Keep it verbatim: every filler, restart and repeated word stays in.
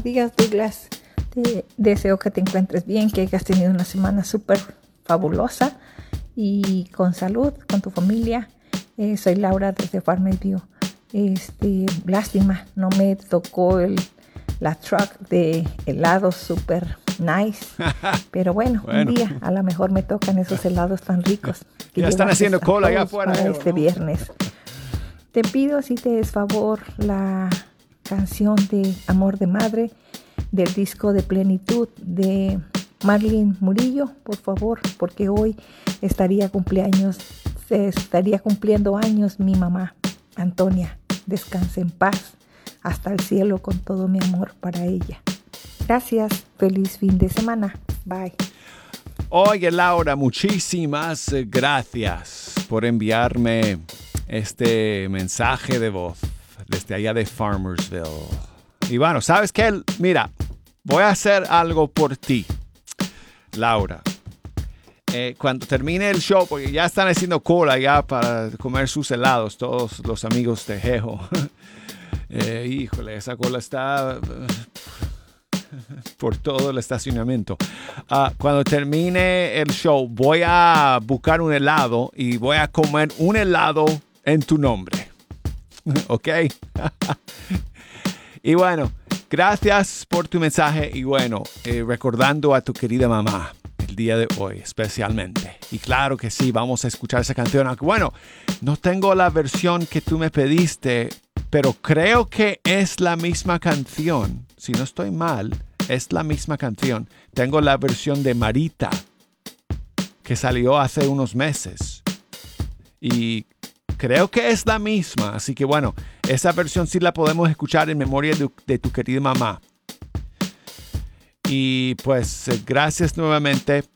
días, Douglas. Te deseo que te encuentres bien, que hayas tenido una semana súper fabulosa y con salud, con tu familia. Eh, soy Laura desde Farmersview. Este, lástima, no me tocó el, la truck de helados súper nice. Pero bueno, bueno, un día a lo mejor me tocan esos helados tan ricos. Que ya están haciendo cola allá afuera. Para este ¿no? viernes. Te pido si te es favor la canción de Amor de Madre del disco de Plenitud de Marlene Murillo, por favor, porque hoy estaría cumpleaños, estaría cumpliendo años mi mamá, Antonia. Descanse en paz, hasta el cielo con todo mi amor para ella. Gracias, feliz fin de semana. Bye. Oye, Laura, muchísimas gracias por enviarme este mensaje de voz desde allá de Farmersville. Y bueno, ¿sabes qué? Mira, voy a hacer algo por ti, Laura. Eh, cuando termine el show, porque ya están haciendo cola ya para comer sus helados, todos los amigos de Jejo. eh, híjole, esa cola está por todo el estacionamiento. Uh, cuando termine el show, voy a buscar un helado y voy a comer un helado en tu nombre. ¿Ok? Y bueno, gracias por tu mensaje y bueno, eh, recordando a tu querida mamá el día de hoy especialmente. Y claro que sí, vamos a escuchar esa canción. Aunque bueno, no tengo la versión que tú me pediste, pero creo que es la misma canción. Si no estoy mal, es la misma canción. Tengo la versión de Marita, que salió hace unos meses. Y creo que es la misma. Así que bueno, esa versión sí la podemos escuchar en memoria de, de tu querida mamá. Y pues gracias nuevamente